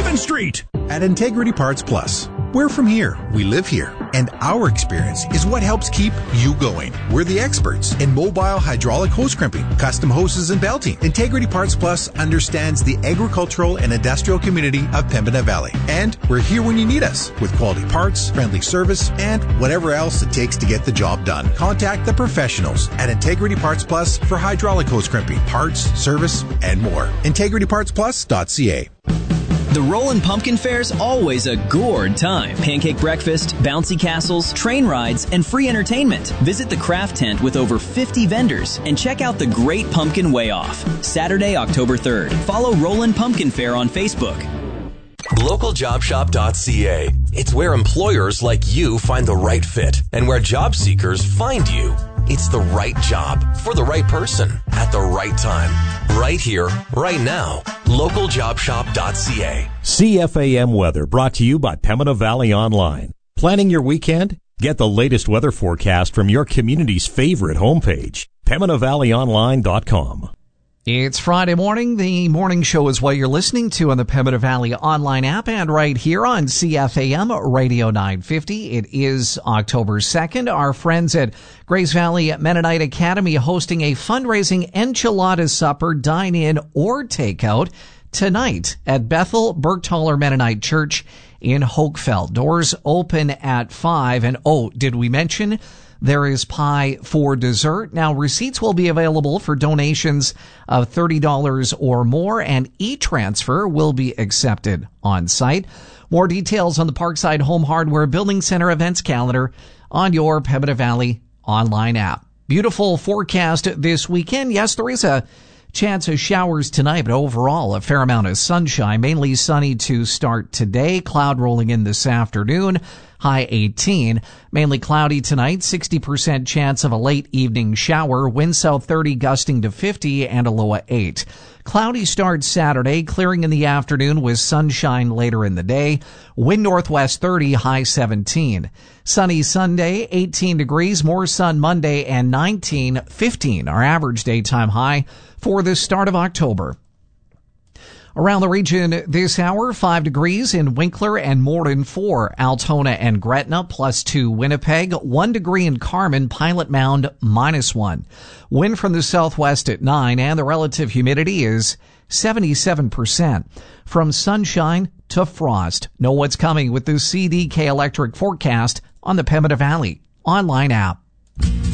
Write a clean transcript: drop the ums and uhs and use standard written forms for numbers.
Haven Street. At Integrity Parts Plus, we're from here, we live here, and our experience is what helps keep you going. We're the experts in mobile hydraulic hose crimping, custom hoses, and belting. Integrity Parts Plus understands the agricultural and industrial community of Pembina Valley. And we're here when you need us with quality parts, friendly service, and whatever else it takes to get the job done. Contact the professionals at Integrity Parts Plus for hydraulic hose crimping, parts, service, and more. IntegrityPartsPlus.ca. The Rollin' Pumpkin Fair's always a gourd time. Pancake breakfast, bouncy castles, train rides, and free entertainment. Visit the craft tent with over 50 vendors and check out the Great Pumpkin Way Off. Saturday, October 3rd. Follow Rollin' Pumpkin Fair on Facebook. LocalJobShop.ca. It's where employers like you find the right fit and where job seekers find you. It's the right job for the right person at the right time. Right here, right now. LocalJobShop.ca. CFAM weather brought to you by Pembina Valley Online. Planning your weekend? Get the latest weather forecast from your community's favorite homepage, PembinaValleyOnline.com. It's Friday morning. The morning show is what you're listening to on the Pembina Valley Online app and right here on CFAM Radio 950. It is October 2nd. Our friends at Grace Valley Mennonite Academy hosting a fundraising enchilada supper, dine-in or takeout tonight at Bethel Bergthaler Mennonite Church in Hochfeld. Doors open at 5. And did we mention there is pie for dessert? Now, receipts will be available for donations of $30 or more, and e-transfer will be accepted on site. More details on the Parkside Home Hardware Building Center events calendar on your Pembina Valley Online app. Beautiful forecast this weekend. Yes, there is a chance of showers tonight, but overall a fair amount of sunshine. Mainly sunny to start today. Cloud rolling in this afternoon. High 18. Mainly cloudy tonight. 60% chance of a late evening shower. Wind south 30 gusting to 50 and a low of 8. Cloudy start Saturday, clearing in the afternoon with sunshine later in the day. Wind northwest 30, high 17. Sunny Sunday, 18 degrees. More sun Monday and 15. Our average daytime high for the start of October. Around the region this hour, 5 degrees in Winkler and Morden, 4 Altona and Gretna, +2 Winnipeg, 1 degree in Carmen, Pilot Mound, -1. Wind from the southwest at 9, and the relative humidity is 77%. From sunshine to frost. Know what's coming with the CDK Electric forecast on the Pembina Valley Online app.